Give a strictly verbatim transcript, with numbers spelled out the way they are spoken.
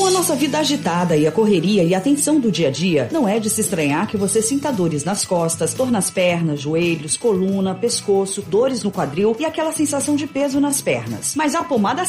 Com a nossa vida agitada e a correria e a tensão do dia a dia, não é de se estranhar que você sinta dores nas costas, dor nas pernas, joelhos, coluna, pescoço, dores no quadril e aquela sensação de peso nas pernas. Mas a pomada